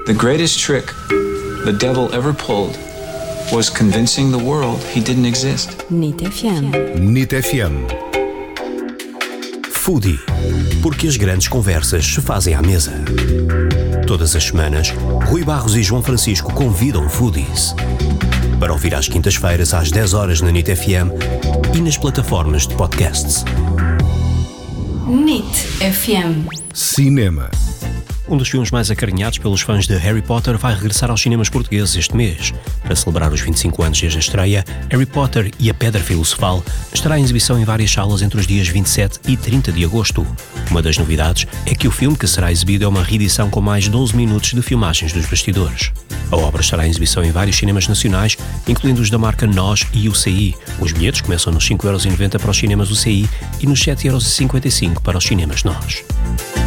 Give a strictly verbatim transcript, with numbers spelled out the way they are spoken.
The greatest trick the devil ever pulled was convincing the world he didn't exist. N I T F M. N I T F M. Foodie. Porque as grandes conversas se fazem à mesa. Todas as semanas, Rui Barros e João Francisco convidam foodies para ouvir às quintas-feiras às dez horas na N I T F M e nas plataformas de podcasts. N I T F M. Cinema. Um dos filmes mais acarinhados pelos fãs de Harry Potter vai regressar aos cinemas portugueses este mês. Para celebrar os vinte e cinco anos desde a estreia, Harry Potter e a Pedra Filosofal estará em exibição em várias salas entre os dias vinte e sete e trinta de agosto. Uma das novidades é que o filme que será exibido é uma reedição com mais doze minutos de filmagens dos bastidores. A obra estará em exibição em vários cinemas nacionais, incluindo os da marca Nós e U C I. Os bilhetes começam nos cinco euros e noventa para os cinemas U C I e nos sete euros e cinquenta e cinco para os cinemas Nós.